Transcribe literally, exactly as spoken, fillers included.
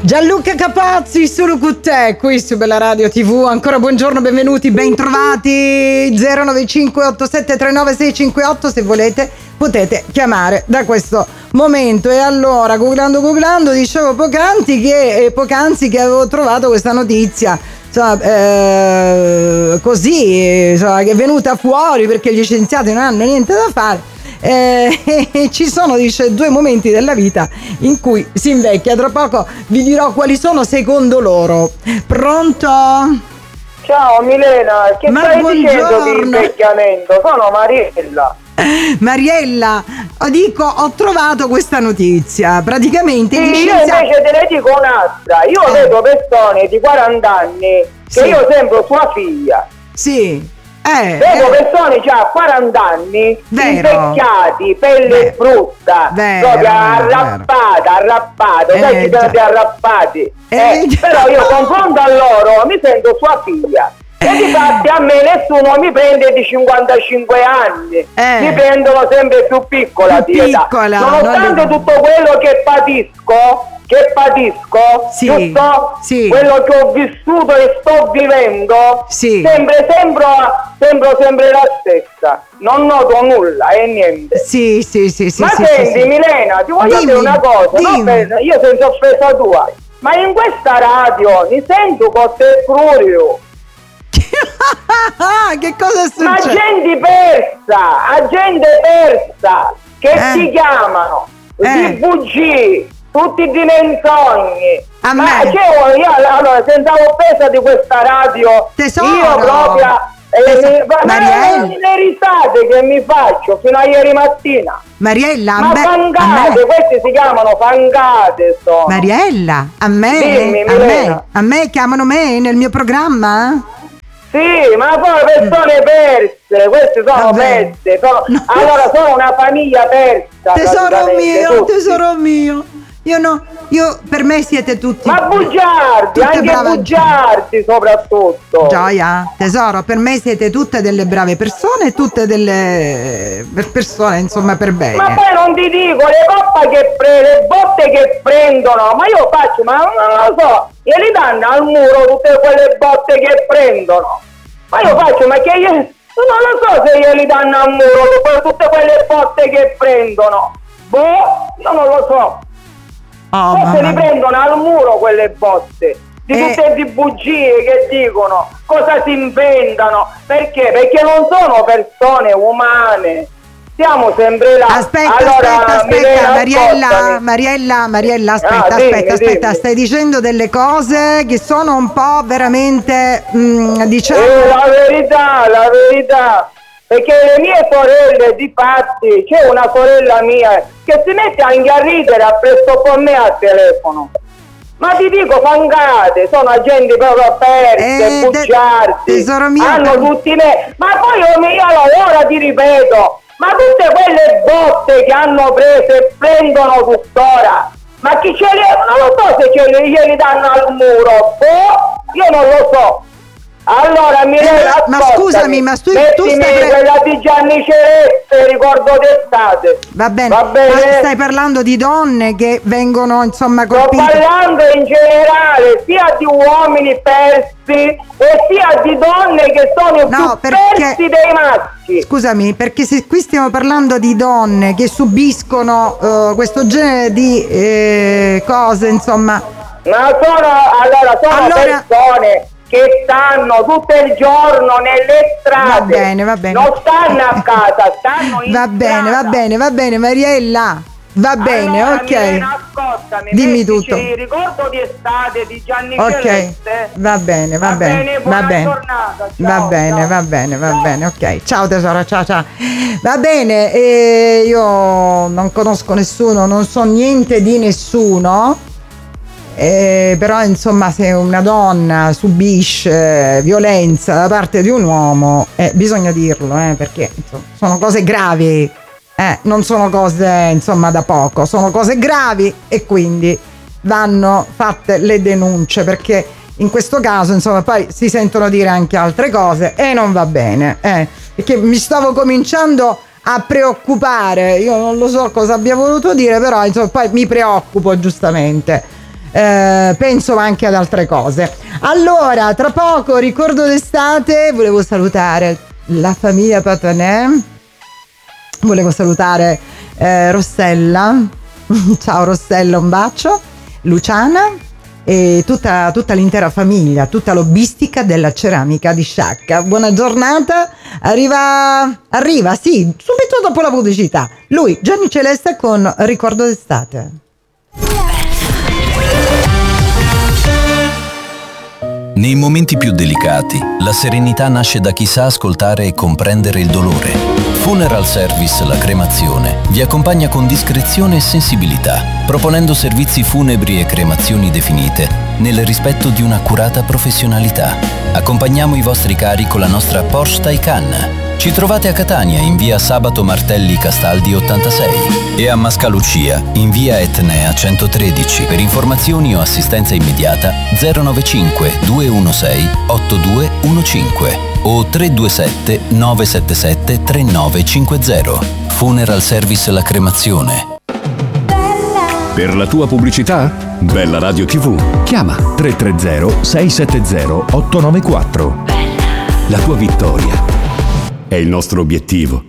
Gianluca Capozzi, solo con te, qui su Bella Radio tivù. Ancora buongiorno, benvenuti, bentrovati. Zero nove cinque otto sette tre nove sei cinque otto, se volete potete chiamare da questo momento. E allora, googlando googlando, dicevo poc'anzi che, eh, poc'anzi che avevo trovato questa notizia, insomma, eh, così, insomma, che è venuta fuori perché gli scienziati non hanno niente da fare. Eh, ci sono, dice, due momenti della vita in cui si invecchia. Tra poco vi dirò quali sono secondo loro. Pronto? Ciao Milena, che Ma stai buongiorno. dicendo di invecchiamento? Sono Mariella. Mariella, dico, ho trovato questa notizia. Praticamente Sì, gli io scienziati... invece te ne dico un'altra. Io Eh. vedo persone di quaranta anni che Sì. io sembro sua figlia. Sì, eh, Vedo eh, persone già a quaranta anni, Vero. invecchiati, pelle Vero. brutta, Vero, proprio vero, arrappata, arrappata, Eh, sai chi già. sono arrappati? Eh, Eh, già. però io confronto a loro, mi sento sua figlia. E difatti a me nessuno mi prende di cinquantacinque anni, Eh. mi prendono sempre più piccola Più di età. piccola, Nonostante non li- tutto quello che patisco, che patisco, Sì, giusto? sì. Quello che ho vissuto e sto vivendo, Sì. sempre, sembro, sembro sempre la stessa. Non noto nulla e niente. sì, sì, sì, sì, Ma sì, senti sì, sì. Milena, ti voglio Dimmi, dire una cosa, dimmi. no, per- io senza offesa tua, ma in questa radio mi sento con te Frurio. Che cosa è Ma successo? gente persa, gente persa, che Eh. ti chiamano Eh. di bugie, tutti di menzogne. A Ma me. cioè, io allora, senza offesa di questa radio, Tesoro. io proprio eh, Tesoro. mi- ma- ma Mariella. le risate che mi faccio fino a ieri mattina. Mariella, a Ma me, a fangate, me, questi si chiamano fangate, sono. Mariella, a me, Dimmi, a me, Milena. a me chiamano me nel mio programma? Sì, ma poi persone perse, queste sono Vabbè. perse, sono- No. allora sono una famiglia persa. Tesoro praticamente, mio, tutti. tesoro mio. Io no, io per me siete tutti. Ma bugiardi, tutte anche brave bugiardi soprattutto. Gioia, tesoro, per me siete tutte delle brave persone, tutte delle per persone, insomma, per bene. Ma poi non ti dico, le coppe che pre- le botte che prendono, ma io faccio, ma non lo so, glieli danno al muro tutte quelle botte che prendono. Ma io faccio, ma che io, non lo so se glieli danno al muro tutte quelle botte che prendono. Boh, io non lo so. Oh, Forse mamma li mia. prendono al muro quelle botte di Eh. tutte le bugie che dicono, cosa si inventano, perché? Perché non sono persone umane, siamo sempre là. Aspetta, allora, aspetta, Milena, aspetta, Mariella, ascoltami. Mariella, Mariella, aspetta, Ah, dimmi, aspetta, aspetta, dimmi. stai dicendo delle cose che sono un po' veramente, mm, diciamo... Eh, la verità, la verità, perché le mie sorelle, di fatti, c'è una sorella mia che si mette anche a ridere appresso con me al telefono. Ma ti dico, fangate, sono agenti proprio perse, Eh, te- bugiardi, tesoro mio, hanno per- tutti me. Ma poi io, mi- io ora ti ripeto, ma tutte quelle botte che hanno preso e prendono tuttora, ma chi ce le, non lo so se ce le, glieli danno al muro, boh, io non lo so. Allora Milena, ma ascoltami, scusami, ma tu- tu mettimi stai pre- quella di Gianni Celeste, ricordo d'estate. Va bene, Va bene? ma stai parlando di donne che vengono, insomma, Sto colpite. parlando in generale sia di uomini persi e sia di donne che sono No, più perché- persi dei maschi. Scusami, perché se qui stiamo parlando di donne che subiscono eh, questo genere di eh, cose, insomma. Ma sono, allora, sono Allora- persone che stanno tutto il giorno nelle strade. Va bene, va bene. Non stanno a casa, stanno in Va bene, va strada. bene, va bene, Mariella. Va bene, Allora, ok. Milena, ascoltami, Dimmi mettici tutto. il ricordo di estate di Gianni Ok, Celeste. va bene, va, Va bene, bene, va buona bene, giornata, va ciao, bene, ciao. va bene, va Ciao. bene, ok. Ciao tesoro, ciao ciao. Va bene, eh, io non conosco nessuno, non so niente di nessuno. Eh, però insomma, se una donna subisce violenza da parte di un uomo, eh, bisogna dirlo, eh, perché insomma, sono cose gravi, eh, non sono cose insomma da poco, sono cose gravi e quindi vanno fatte le denunce, perché in questo caso insomma poi si sentono dire anche altre cose e non va bene, eh, perché mi stavo cominciando a preoccupare, io non lo so cosa abbia voluto dire, però insomma poi mi preoccupo giustamente. eh, penso anche ad altre cose. Allora, tra poco ricordo d'estate, volevo salutare la famiglia Patanè, volevo salutare eh, Rossella, ciao Rossella, un bacio, Luciana e tutta, tutta l'intera famiglia, tutta lobbistica della ceramica di Sciacca. Buona giornata, arriva, arriva, sì, subito dopo la pubblicità. Lui, Gianni Celeste con Ricordo d'estate. Nei momenti più delicati, la serenità nasce da chi sa ascoltare e comprendere il dolore. Funeral Service La Cremazione vi accompagna con discrezione e sensibilità, proponendo servizi funebri e cremazioni definite nel rispetto di un'accurata professionalità. Accompagniamo i vostri cari con la nostra Porsche Taycan. Ci trovate a Catania in via Sabato Martelli Castaldi ottantasei e a Mascalucia in via Etnea centotredici. Per informazioni o assistenza immediata zero nove cinque due uno sei otto due uno cinque o tre due sette nove sette sette tre nove cinque zero. Funeral Service La Cremazione. Per la tua pubblicità? Bella Radio tivù. Chiama tre tre zero sei sette zero otto nove quattro. La tua vittoria è il nostro obiettivo.